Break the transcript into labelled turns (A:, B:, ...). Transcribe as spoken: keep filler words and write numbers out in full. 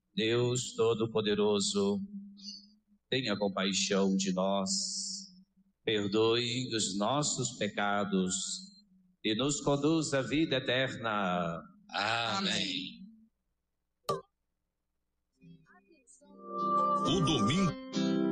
A: Deus Todo-Poderoso, tenha compaixão de nós, perdoe os nossos pecados e nos conduz à vida eterna.
B: Amém.